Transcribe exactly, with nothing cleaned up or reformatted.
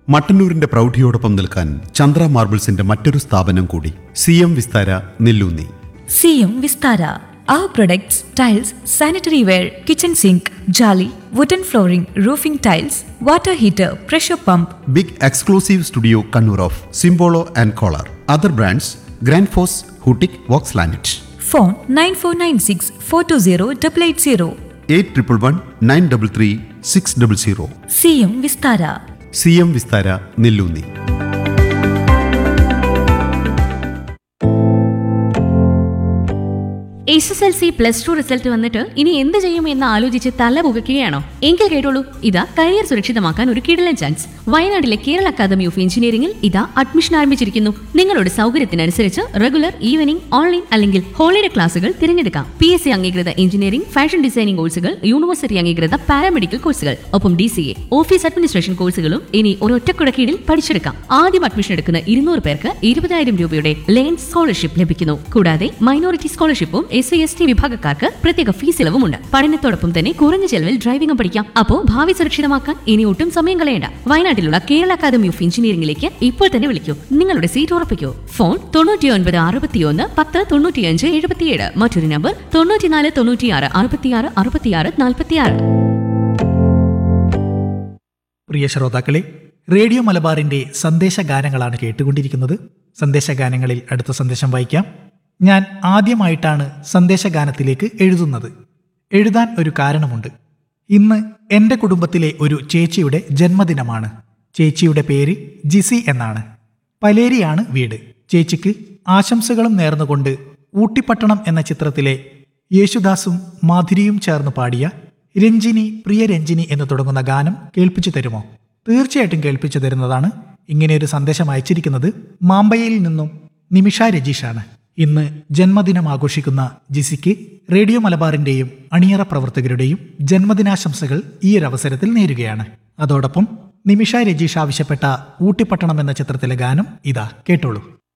മട്ടന്നൂരിന്റെ പ്രൗഢിയോടൊപ്പം നിൽക്കാൻ ചന്ദ്ര മാർബിൾസിന്റെ മറ്റൊരു സ്ഥാപനം കൂടി, C M Vistara Nelloonni. C M Vistara. Our products, tiles, sanitary ware, kitchen sink, jolly, wooden flooring, roofing tiles, water heater, pressure pump. Big exclusive studio Kannur of സിംബോളോ and collar. Other brands grand FOSS, ഹൂട്ടിക്, Woakes ലാനറ്റ്. Phone nine four nine six four two zero eight eight zero. Eight triple one nine double three six double zero. C M Vistara. C M Vistara Nelloonni. S S L C plus two result വന്നിട്ട് ഇനി എന്ത് ചെയ്യും എന്ന് ആലോചിച്ച് തല പുകയ്ക്കുകയാണോ? എങ്കിൽ കേട്ടോളൂ, ഇതാ കരിയർ സുരക്ഷിതമാക്കാൻ ഒരു കിടിലൻ ചാൻസ്. വയനാട്ടിലെ കേരള അക്കാദമി ഓഫ് എഞ്ചിനീയറിംഗിൽ ഇതാ അഡ്മിഷൻ ആരംഭിച്ചിരിക്കുന്നു. നിങ്ങളുടെ സൗകര്യത്തിനനുസരിച്ച് റെഗുലർ, ഈവനിംഗ്, ഓൺലൈൻ അല്ലെങ്കിൽ ഹോളിഡേ ക്ലാസുകൾ തിരഞ്ഞെടുക്കാം. പി എസ് സി അംഗീകൃത എഞ്ചിനീയറിംഗ്, ഫാഷൻ ഡിസൈനിംഗ് കോഴ്സുകൾ, യൂണിവേഴ്സിറ്റി അംഗീകൃത പാരാമെഡിക്കൽ കോഴ്സുകൾ, ഒപ്പം D C A, office administration കോഴ്സുകളും ഇനി ഒരൊറ്റക്കുട കീഴിൽ പഠിച്ചെടുക്കാം. ആദ്യം അഡ്മിഷൻ എടുക്കുന്ന ഇരുന്നൂറ് പേർക്ക് ഇരുപതായിരം രൂപയുടെ ലേൺ സ്കോളർഷിപ്പ് ലഭിക്കുന്നു. കൂടാതെ minority സ്കോളർഷിപ്പും S C S T വിഭാഗക്കാർക്ക് പ്രത്യേക ഫീസ് ഇളവുമുണ്ട്. പഠനത്തോടൊപ്പം തന്നെ കുറഞ്ഞ ചെലവിൽ ഡ്രൈവിംഗും പഠിക്കാം. അപ്പോ ഭാവി സുരക്ഷിതമാക്കാൻ ഇനി ഒട്ടും സമയം കളയേണ്ട. വയനാട്ടിലുള്ള കേരള അക്കാദമി ഓഫ് എഞ്ചിനീയറിംഗിലേക്ക് ഇപ്പോൾ തന്നെ വിളിക്കൂ. നിങ്ങളുടെ സീറ്റ് ഉറപ്പിക്കൂ. ഫോൺ തൊണ്ണൂറ്റി ഒൻപത് അറുപത്തിയൊന്ന് പത്ത് തൊണ്ണൂറ്റിയഞ്ച് എഴുപത്തിയേഴ്. മറ്റൊരു നമ്പർ തൊണ്ണൂറ്റിനാല് തൊണ്ണൂറ്റിയാറ് അറുപത്തിയാറ് അറുപത്തിയാറ് നാൽപ്പത്തിയാറ്. പ്രിയ ശ്രോതാക്കളെ, റേഡിയോ മലബാറിന്റെ സന്ദേശഗാനങ്ങളാണ് കേട്ടുകൊണ്ടിരിക്കുന്നത്. സന്ദേശഗാനങ്ങളിൽ അടുത്ത സന്ദേശം വായിക്കാം. ഞാൻ ആദ്യമായിട്ടാണ് സന്ദേശഗാനത്തിലേക്ക് എഴുതുന്നത്. എഴുതാൻ ഒരു കാരണമുണ്ട്. ഇന്ന് എൻ്റെ കുടുംബത്തിലെ ഒരു ചേച്ചിയുടെ ജന്മദിനമാണ്. ചേച്ചിയുടെ പേര് ജിസി എന്നാണ്. പലേരിയാണ് വീട്. ചേച്ചിക്ക് ആശംസകളും നേർന്നുകൊണ്ട് ഊട്ടിപ്പട്ടണം എന്ന ചിത്രത്തിലെ യേശുദാസും മാധുരിയും ചേർന്ന് പാടിയ രഞ്ജിനി പ്രിയ രഞ്ജിനി എന്ന് തുടങ്ങുന്ന ഗാനം കേൾപ്പിച്ചു തരുമോ? തീർച്ചയായിട്ടും കേൾപ്പിച്ചു തരുന്നതാണ്. ഇങ്ങനെയൊരു സന്ദേശം അയച്ചിരിക്കുന്നത് മാമ്പയിൽ നിന്നും നിമിഷ രജീഷാണ്. ഇന്ന് ജന്മദിനം ആഘോഷിക്കുന്ന ജിസിക്ക് റേഡിയോ മലബാറിന്റെയും അണിയറ പ്രവർത്തകരുടെയും ജന്മദിനാശംസകൾ ഈ ഒരു അവസരത്തിൽ നേരുകയാണ്. അതോടൊപ്പം നിമിഷ രജീഷ് ആവശ്യപ്പെട്ട ഊട്ടിപ്പട്ടണം എന്ന ചിത്രത്തിലെ ഗാനം ഇതാ കേട്ടോളൂ.